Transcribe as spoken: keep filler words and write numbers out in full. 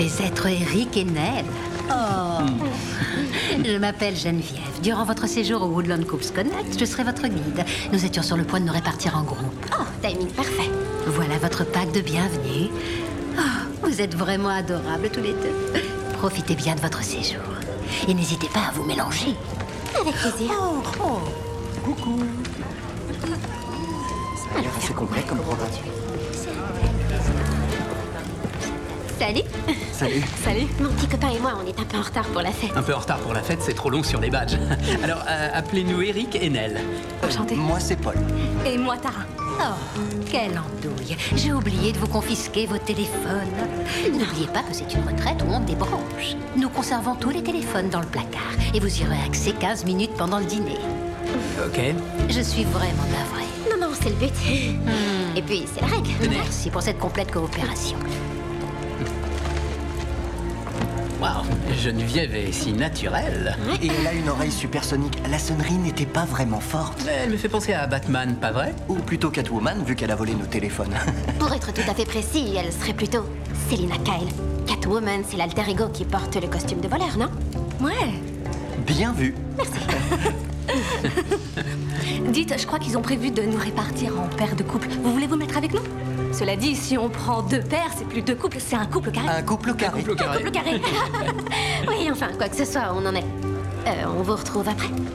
vais être Eric Enel. Oh. Je m'appelle Geneviève. Durant votre séjour au Woodland Coops Connect, je serai votre guide. Nous étions sur le point de nous répartir en groupe. Oh, timing parfait. Voilà votre pack de bienvenue. Oh, vous êtes vraiment adorables tous les deux. Profitez bien de votre séjour. Et n'hésitez pas à vous mélanger. Avec plaisir. Oh, oh. Coucou. Alors, C'est complet comme programme. Salut. Salut. Salut. Mon petit copain et moi, on est un peu en retard pour la fête. Un peu en retard pour la fête, c'est trop long sur les badges. Alors, euh, appelez-nous Eric Enel. Enchantée. Moi, c'est Paul. Et moi, Tara. Oh, quelle andouille. J'ai oublié de vous confisquer vos téléphones. N'oubliez pas que c'est une retraite où on débranche. Nous conservons tous les téléphones dans le placard et vous y aurez accès quinze minutes pendant le dîner. Ok. Je suis vraiment navrée. Non, non, c'est le but. Hmm. Et puis, c'est la règle. Merci pour cette complète coopération. Waouh, Geneviève est si naturelle. Et elle a une oreille supersonique. La sonnerie n'était pas vraiment forte. Elle me fait penser à Batman, pas vrai? Ou plutôt Catwoman, vu qu'elle a volé nos téléphones. Pour être tout à fait précis, elle serait plutôt Selina Kyle. Catwoman, c'est l'alter ego qui porte le costume de voleur, non? Ouais. Bien vu. Dites, je crois qu'ils ont prévu de nous répartir en paires de couples. Vous voulez vous mettre avec nous? Cela dit, si on prend deux paires, c'est plus deux couples, c'est un couple carré. Un couple carré. Couple carré. Couple carré. Oui, enfin, quoi que ce soit, on en est. Euh, on vous retrouve après.